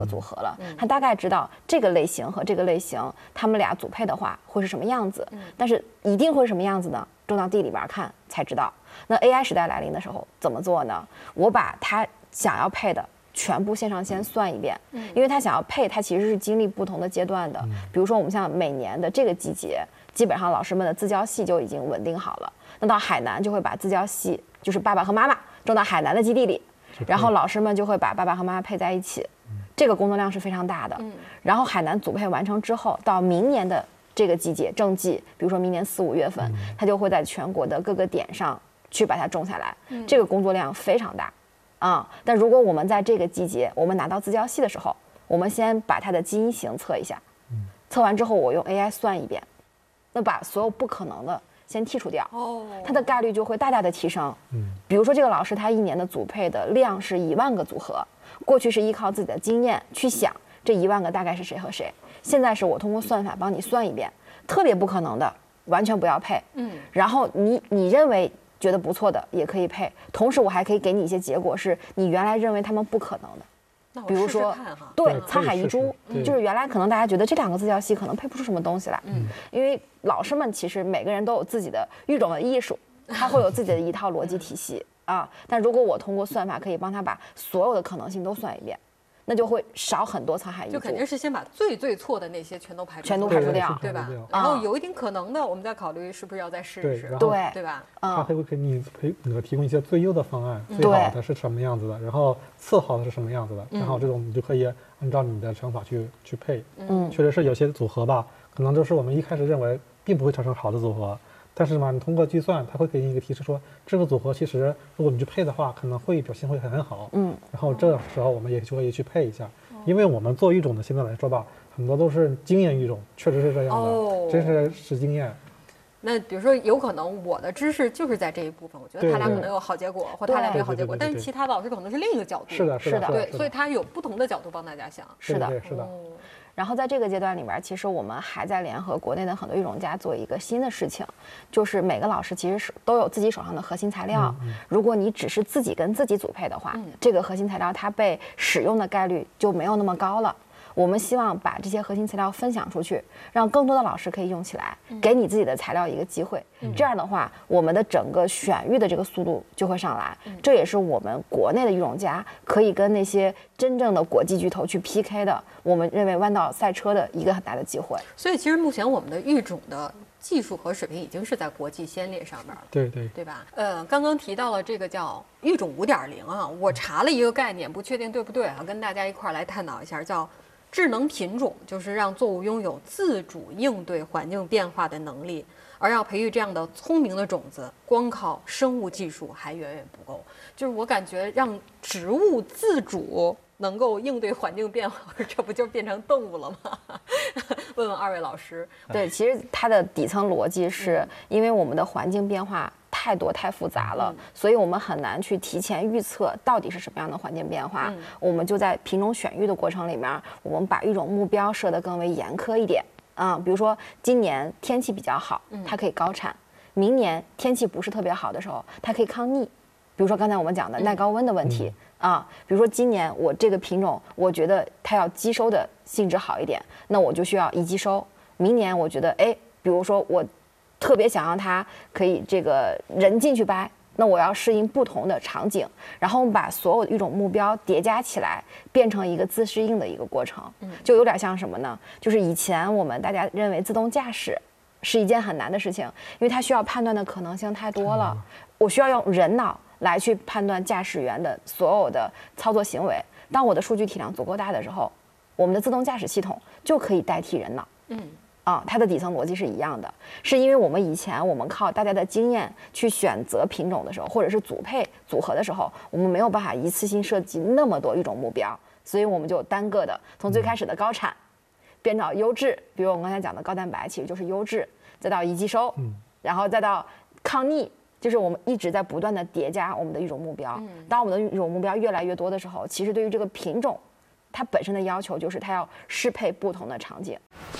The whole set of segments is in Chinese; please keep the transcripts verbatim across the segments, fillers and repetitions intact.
组合了，他大概知道这个类型和这个类型，他们俩组配的话会是什么样子，但是一定会是什么样子呢？种到地里边看才知道。那 A I 时代来临的时候怎么做呢？我把他想要配的全部线上先算一遍，因为他想要配，他其实是经历不同的阶段的。比如说我们像每年的这个季节，基本上老师们的自教系就已经稳定好了，那到海南就会把自教系，就是爸爸和妈妈种到海南的基地里，然后老师们就会把爸爸和妈妈配在一起。这个工作量是非常大的，然后海南组配完成之后，到明年的这个季节正季，比如说明年四五月份，它就会在全国的各个点上去把它种下来，这个工作量非常大，啊、嗯！但如果我们在这个季节，我们拿到自教系的时候，我们先把它的基因型测一下，测完之后我用 A I 算一遍，那把所有不可能的先剔除掉，它的概率就会大大的提升。比如说这个老师他一年的组配的量是一万个组合。过去是依靠自己的经验去想这一万个大概是谁和谁，现在是我通过算法帮你算一遍，特别不可能的完全不要配，嗯，然后你你认为觉得不错的也可以配，同时我还可以给你一些结果是你原来认为他们不可能的，比如说对沧海遗珠，就是原来可能大家觉得这两个自教系可能配不出什么东西来，嗯，因为老师们其实每个人都有自己的育种的艺术，他会有自己的一套逻辑体系。啊，但如果我通过算法可以帮他把所有的可能性都算一遍，那就会少很多沧海遗珠。 就肯定是先把最最错的那些全都排除， 全都排除掉， 对吧？然后有一定可能的，我们再考虑是不是要再试一试， 对对吧？ 他会给你陪那个提供一些最优的方案，最好的是什么样子的，然后次好的是什么样子的，然后这种你就可以按照你的想法去去配。嗯，确实是有些组合吧，可能就是我们一开始认为并不会产生好的组合。但是嘛，你通过计算，它会给你一个提示说，这个组合其实如果你去配的话，可能会表现会很好。嗯，然后这时候我们也就可以去配一下，因为我们做育种的现在来说吧，很多都是经验育种，确实是这样的，哦、真是是经验。 那比如说，有可能我的知识就是在这一部分，我觉得他俩可能有好结果，或他俩没有好结果，但是其他的老师可能是另一个角度。 是的，是的， 对，所以他有不同的角度帮大家想。 是的， 是的。 然后在这个阶段里面，其实我们还在联合国内的很多育种家做一个新的事情，就是每个老师其实是都有自己手上的核心材料。嗯嗯、如果你只是自己跟自己组配的话，嗯、这个核心材料它被使用的概率就没有那么高了。我们希望把这些核心材料分享出去，让更多的老师可以用起来，给你自己的材料一个机会。嗯、这样的话，我们的整个选育的这个速度就会上来。嗯、这也是我们国内的育种家可以跟那些真正的国际巨头去 P K 的，我们认为弯道赛车的一个很大的机会。 所以，其实目前我们的育种的技术和水平已经是在国际先烈上面了， 对对对吧？呃，刚刚提到了这个叫育种 五点零 啊，我查了一个概念，不确定对不对啊，跟大家一块儿来探讨一下，叫智能品种，就是让作物拥有自主应对环境变化的能力。而要培育这样的聪明的种子，光靠生物技术还远远不够。就是我感觉让植物自主能够应对环境变化，这不就变成动物了吗？问问二位老师。 对，其实它的底层逻辑是因为我们的环境变化太多太复杂了，嗯、所以我们很难去提前预测到底是什么样的环境变化。嗯、我们就在品种选育的过程里面，我们把育种目标设得更为严苛一点。嗯，比如说今年天气比较好，它可以高产；明年天气不是特别好的时候，它可以抗逆。比如说刚才我们讲的耐高温的问题。嗯啊，比如说今年我这个品种，我觉得它要积收的性质好一点，那我就需要一积收。明年我觉得，哎，比如说我特别想让它可以这个人进去掰，那我要适应不同的场景，然后我们把所有的育种目标叠加起来，变成一个自适应的一个过程，就有点像什么呢？就是以前我们大家认为自动驾驶是一件很难的事情，因为它需要判断的可能性太多了，我需要用人脑来去判断驾驶员的所有的操作行为。当我的数据体量足够大的时候，我们的自动驾驶系统就可以代替人脑。嗯，啊，它的底层逻辑是一样的，是因为我们以前我们靠大家的经验去选择品种的时候，或者是组配组合的时候，我们没有办法一次性设计那么多育种目标，所以我们就单个的从最开始的高产变到优质，比如我们刚才讲的高蛋白其实就是优质，再到一积收，嗯，然后再到抗逆。就是我们一直在不断的叠加我们的育种目标。当我们的育种目标越来越多的时候，其实对于这个品种，它本身的要求就是它要适配不同的场景。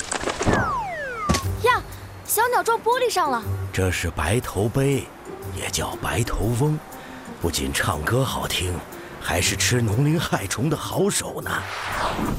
呀，小鸟撞玻璃上了。 这是白头鹎，也叫白头翁，不仅唱歌好听，还是吃农林害虫的好手呢。